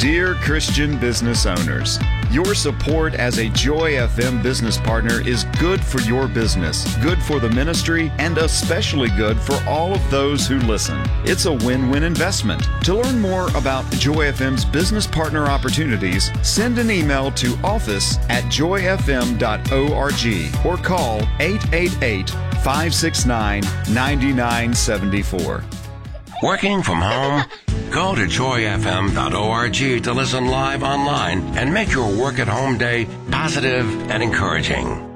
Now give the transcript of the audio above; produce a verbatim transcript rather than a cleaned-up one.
Dear Christian business owners, your support as a Joy F M business partner is good for your business, good for the ministry, and especially good for all of those who listen. It's a win-win investment. To learn more about Joy F M's business partner opportunities, send an email to office at joy f m dot org or call eight eight eight, five six nine, nine nine seven four. Working from home? Go to joy f m dot org to listen live online and make your work at home day positive and encouraging.